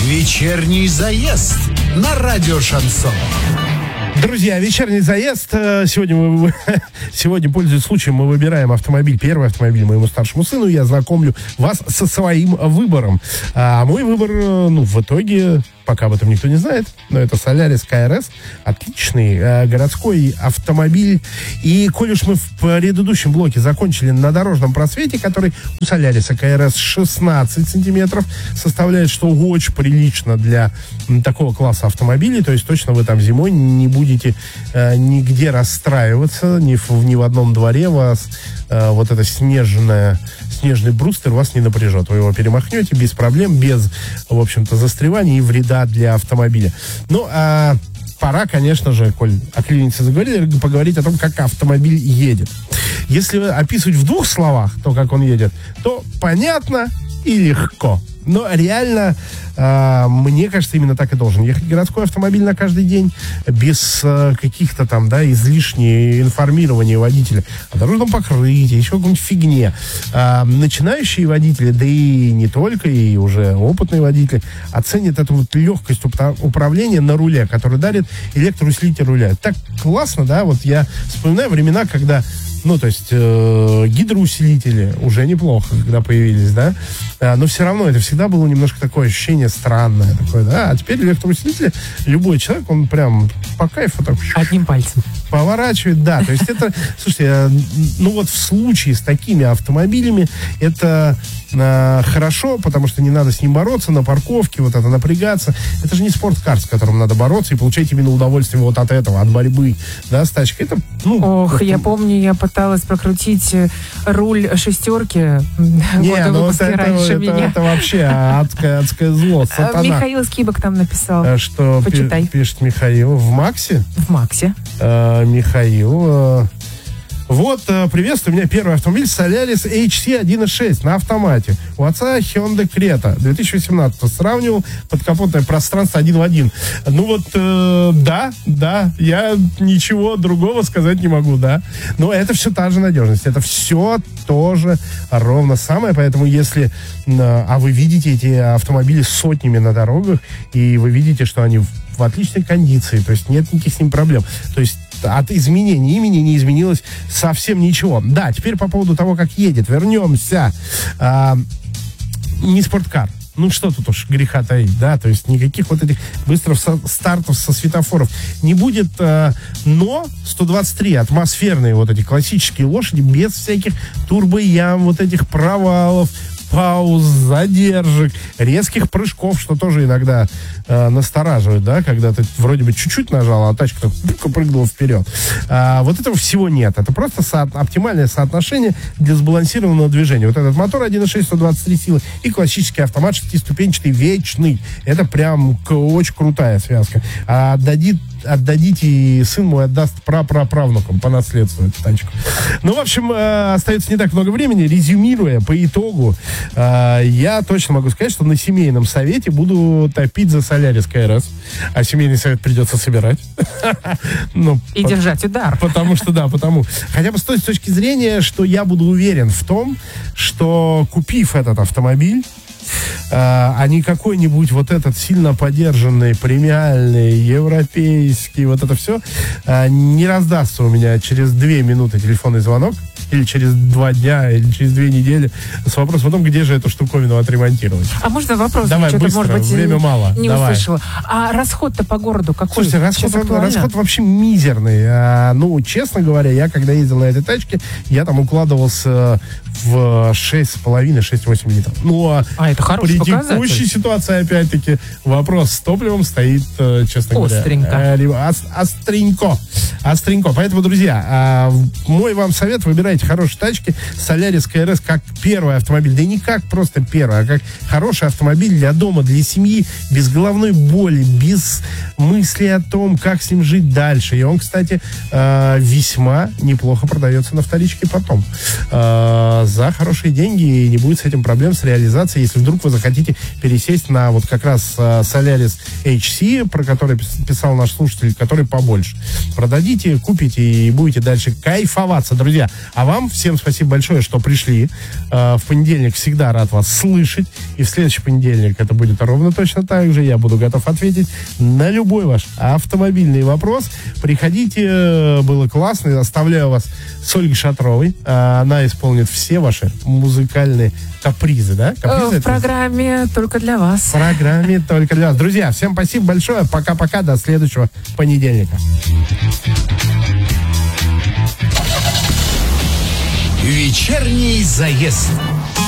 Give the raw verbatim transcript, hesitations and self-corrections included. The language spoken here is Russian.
Вечерний заезд на радио Шансон. Друзья, вечерний заезд. Сегодня, мы, сегодня, пользуясь случаем, мы выбираем автомобиль, первый автомобиль моему старшему сыну. Я знакомлю вас со своим выбором. А мой выбор, ну, в итоге, пока об этом никто не знает, но это Solaris кей ар эс. Отличный э, городской автомобиль. И коль уж мы в предыдущем блоке закончили на дорожном просвете, который у Solaris кей ар эс шестнадцать сантиметров составляет, что очень прилично для м, такого класса автомобилей. То есть точно вы там зимой не будете э, нигде расстраиваться, ни в, ни в одном дворе вас э, вот это снежное, снежный брустер вас не напряжет. Вы его перемахнете без проблем, без, в общем-то, застревания и вреда для автомобиля. Ну, а пора, конечно же, коль о клинице заговорили, поговорить о том, как автомобиль едет. Если описывать в двух словах то, как он едет, то понятно и легко. Но реально, э, мне кажется, именно так и должен ехать городской автомобиль на каждый день, без э, каких-то там, да, излишнего информирования водителя о дорожном покрытии, еще какой-нибудь фигне. Э, начинающие водители, да и не только, и уже опытные водители, оценят эту вот легкость управления на руле, который дарит электроусилитель руля. Так классно, да, вот я вспоминаю времена, когда ну, то есть э, гидроусилители уже неплохо, когда появились, да, а, но все равно это всегда было немножко такое ощущение странное, такое, да, а теперь электроусилители, любой человек, он прям по кайфу так одним пальцем поворачивает, да, то есть это, слушайте, ну вот в случае с такими автомобилями это э, хорошо, потому что не надо с ним бороться на парковке, вот это напрягаться, это же не спорткар, с которым надо бороться и получать именно удовольствие вот от этого, от борьбы, да, с тачкой, это, ну... Ох, это... я помню, я пыталась прокрутить руль шестерки не, года ну выпуска это, раньше это, меня. Это вообще адское, адское зло, сатана. Михаил Скибок там написал. Что почитай. Пи- пишет Михаил в Максе? В Максе. Э, Михаил... Э, вот, э, приветствую, у меня первый автомобиль Solaris эйч си один и шесть на автомате. У отца Hyundai Creta две тысячи восемнадцатого. Сравнивал подкапотное пространство один в один. Ну вот, э, да, да, я ничего другого сказать не могу, да. Но это все та же надежность, это все тоже ровно самое, поэтому если, э, а вы видите эти автомобили сотнями на дорогах, и вы видите, что они в, в отличной кондиции, то есть нет никаких с ним проблем, то есть от изменения имени не изменилось совсем ничего. Да, теперь по поводу того, как едет. Вернемся. А, не спорткар. Ну, что тут уж греха таить, да, то есть никаких вот этих быстрых со- стартов со светофоров не будет, а, но сто двадцать три атмосферные вот эти классические лошади без всяких турбоям, вот этих провалов, пауз, задержек, резких прыжков, что тоже иногда э, настораживает, да, когда ты вроде бы чуть-чуть нажал, а тачка так пука прыгнула вперед. А, вот этого всего нет. Это просто со- оптимальное соотношение для сбалансированного движения. Вот этот мотор один и шесть, сто двадцать три силы и классический автомат шестиступенчатый вечный. Это прям к- очень крутая связка. А отдадит отдадите, и сын мой отдаст прапраправнукам по наследству эту тачку. Ну, в общем, э, остается не так много времени. Резюмируя по итогу, э, я точно могу сказать, что на семейном совете буду топить за Solaris кей ар эс. А семейный совет придется собирать. И держать удар. Потому что, да, потому. Хотя бы с той точки зрения, что я буду уверен в том, что, купив этот автомобиль, а не какой-нибудь вот этот сильно подержанный, премиальный, европейский, вот это все, не раздастся у меня через две минуты телефонный звонок, или через два дня, или через две недели, с вопросом о том, где же эту штуковину отремонтировать. А можно вопрос? Давай, что-то, быстро, может быть, время мало. Не Давай. услышала. А расход-то по городу какой? Слушайте, расход, Сейчас расход вообще мизерный. А, ну, честно говоря, я когда ездил на этой тачке, я там укладывался в шесть с половиной - шесть-восемь литров. Ну, а, а это хороший при показатель. текущей ситуации, опять-таки, вопрос с топливом стоит, честно Остренько. говоря. Остренько. Остренько. Остренько. Поэтому, друзья, а, мой вам совет: выбирайте хорошие тачки. Solaris кей ар эс как первый автомобиль. Да не как просто первый, а как хороший автомобиль для дома, для семьи, без головной боли, без мысли о том, как с ним жить дальше. И он, кстати, э, весьма неплохо продается на вторичке потом. Э, за хорошие деньги, и не будет с этим проблем с реализацией, если вдруг вы захотите пересесть на вот как раз э, Solaris эйч си, про который писал наш слушатель, который побольше. Продадите приходите, купите и будете дальше кайфоваться, друзья. А вам всем спасибо большое, что пришли. Э, в понедельник всегда рад вас слышать. И в следующий понедельник это будет ровно точно так же. Я буду готов ответить на любой ваш автомобильный вопрос. Приходите, было классно. Оставляю вас с Ольгой Шатровой. Она исполнит все ваши музыкальные капризы, да? Капризы в программе «Только для вас». В программе «Только для вас». Друзья, всем спасибо большое. Пока-пока. До следующего понедельника. Вечерний заезд.